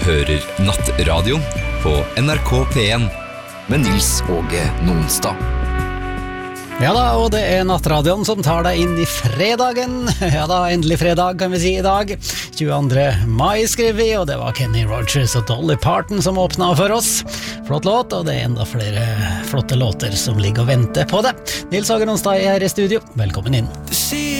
hører Nattradioen på NRK P1 med Nils Åge Nonstad. Ja da, og det Nattradioen som tar deg inn i fredagen. Ja da, endelig fredag kan vi si i dag. 22. mai skrev vi, og det var Kenny Rogers og Dolly Parton som åpnet for oss. Flott låt, og det enda flere flotte låter som ligger og venter på det. Nils Åge Nonstad her i studio, velkommen inn.